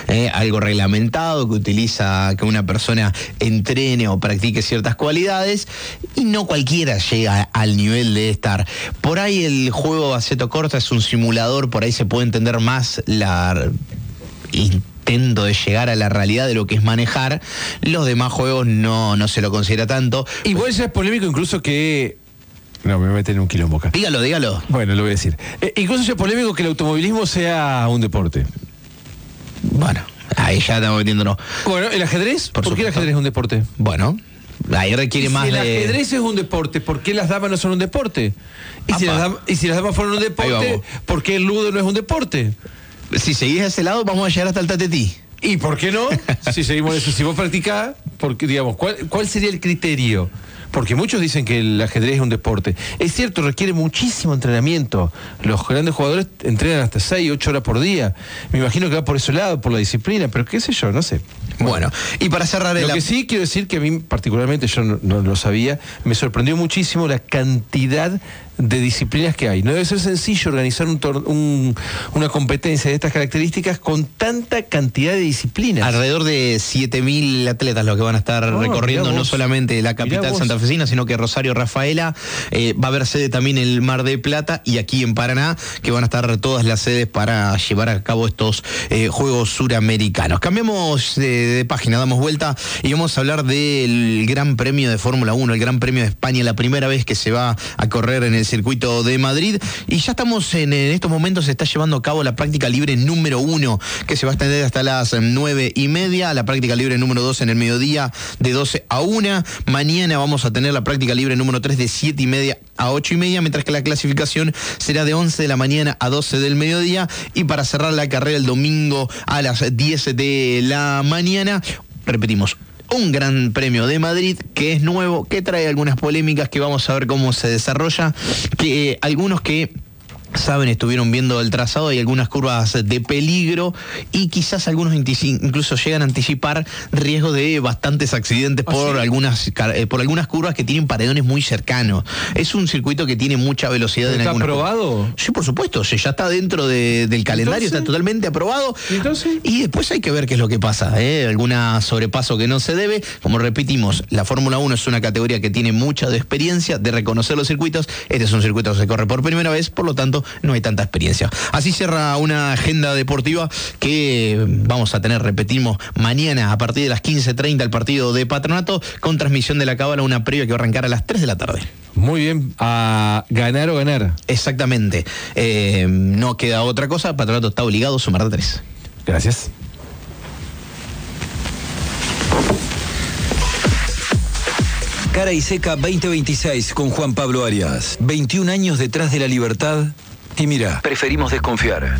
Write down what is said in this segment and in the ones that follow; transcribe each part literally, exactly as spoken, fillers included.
eh, algo reglamentado que utiliza que una persona entrene o practique ciertas cualidades, y no cualquiera llega al nivel de estar. Por ahí el juego Assetto Corsa es un simulador, por ahí se puede entender más la intento de llegar a la realidad de lo que es manejar. Los demás juegos no, no se lo considera tanto. Igual ya es polémico incluso que... No, me meten en un quilombo acá. Dígalo, dígalo. Bueno, lo voy a decir. Eh, incluso ya es polémico que el automovilismo sea un deporte. Bueno, ahí ya estamos metiéndonos. Bueno, ¿el ajedrez? Por, ¿Por qué el ajedrez es un deporte? Bueno, ahí requiere ¿Y más si de... el ajedrez es un deporte, ¿por qué las damas no son un deporte? ¿Y, si las, damas, y si las damas fueron un deporte, ¿por qué el ludo no es un deporte? Si seguís a ese lado, vamos a llegar hasta el tatetí. ¿Y por qué no? Si seguimos eso, si vos practicás, porque, digamos, ¿cuál, ¿cuál sería el criterio? Porque muchos dicen que el ajedrez es un deporte. Es cierto, requiere muchísimo entrenamiento. Los grandes jugadores entrenan hasta seis, ocho horas por día. Me imagino que va por ese lado, por la disciplina, pero qué sé yo, no sé. Bueno, bueno, y para cerrar el... Lo que sí quiero decir que a mí particularmente, yo no, no lo sabía, me sorprendió muchísimo la cantidad de disciplinas que hay. No debe ser sencillo organizar un, un una competencia de estas características con tanta cantidad de disciplinas. Alrededor de siete mil atletas los que van a estar oh, recorriendo no solamente la capital santafesina, sino que Rosario Rafaela, eh, va a haber sede también en el Mar del Plata y aquí en Paraná, que van a estar todas las sedes para llevar a cabo estos eh, Juegos Suramericanos. Cambiamos de, de página, damos vuelta y vamos a hablar del Gran Premio de Fórmula uno, el Gran Premio de España, la primera vez que se va a correr en el circuito de Madrid, y ya estamos en, en estos momentos se está llevando a cabo la práctica libre número uno, que se va a extender hasta las nueve y media, la práctica libre número dos en el mediodía de doce a una, mañana vamos a tener la práctica libre número tres de siete y media a ocho y media, mientras que la clasificación será de once de la mañana a doce del mediodía, y para cerrar la carrera el domingo a las diez de la mañana, repetimos, un Gran Premio de Madrid que es nuevo, que trae algunas polémicas que vamos a ver cómo se desarrolla, que eh, algunos que saben, estuvieron viendo el trazado, hay algunas curvas de peligro y quizás algunos incluso llegan a anticipar riesgo de bastantes accidentes por, ¿Oh, sí? algunas, eh, por algunas curvas que tienen paredones muy cercanos. Es un circuito que tiene mucha velocidad. ¿Está en algunas aprobado? Curvas. Sí, por supuesto, sí, ya está dentro de, del calendario, ¿Entonces? Está totalmente aprobado. ¿Entonces? Y después hay que ver qué es lo que pasa, ¿eh? Alguna sobrepaso que no se debe. Como repetimos, la Fórmula uno es una categoría que tiene mucha de experiencia de reconocer los circuitos. Este es un circuito que se corre por primera vez, por lo tanto no hay tanta experiencia. Así cierra una agenda deportiva que vamos a tener, repetimos, mañana a partir de las quince treinta el partido de Patronato, con transmisión de la Cábala, una previa que va a arrancar a las tres de la tarde. Muy bien, a ganar o ganar. Exactamente. Eh, no queda otra cosa, Patronato está obligado a sumar de tres. Gracias. Cara y Seca veinte veintiséis con Juan Pablo Arias. veintiún años detrás de la libertad y mira, preferimos desconfiar.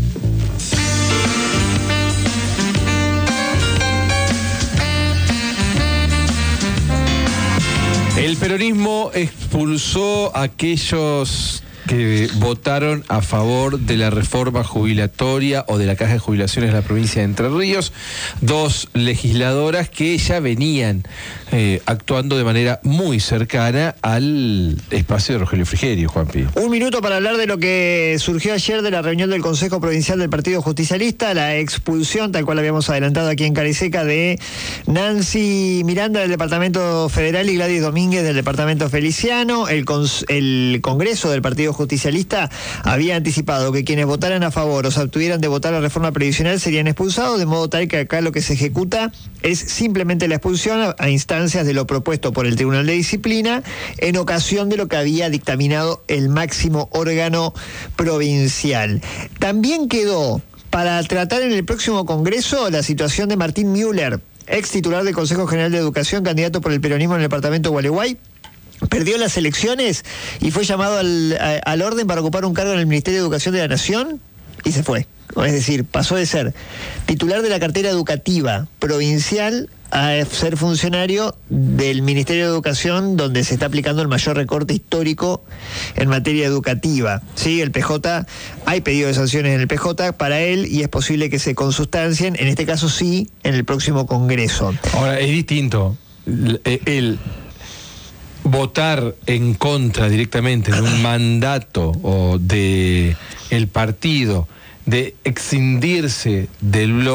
El peronismo expulsó a aquellos que votaron a favor de la reforma jubilatoria o de la caja de jubilaciones de la provincia de Entre Ríos, dos legisladoras que ya venían eh, actuando de manera muy cercana al espacio de Rogelio Frigerio, Juanpi. Un minuto para hablar de lo que surgió ayer de la reunión del Consejo Provincial del Partido Justicialista, la expulsión, tal cual habíamos adelantado aquí en Cara y Seca, de Nancy Miranda del Departamento Federal y Gladys Domínguez del Departamento Feliciano. El, cons- el Congreso del Partido Justicialista había anticipado que quienes votaran a favor o se abstuvieran de votar la reforma previsional serían expulsados, de modo tal que acá lo que se ejecuta es simplemente la expulsión a, a instancias de lo propuesto por el Tribunal de Disciplina en ocasión de lo que había dictaminado el máximo órgano provincial. También quedó para tratar en el próximo Congreso la situación de Martín Müller, ex titular del Consejo General de Educación, candidato por el peronismo en el departamento de Gualeguay. Perdió las elecciones y fue llamado al, a, al orden para ocupar un cargo en el Ministerio de Educación de la Nación y se fue. Es decir, pasó de ser titular de la cartera educativa provincial a ser funcionario del Ministerio de Educación, donde se está aplicando el mayor recorte histórico en materia educativa. Sí, el P J, hay pedido de sanciones en el P J para él y es posible que se consustancien, en este caso sí, en el próximo Congreso. Ahora, es distinto. El votar en contra directamente de un mandato o de el partido, de excindirse del bloque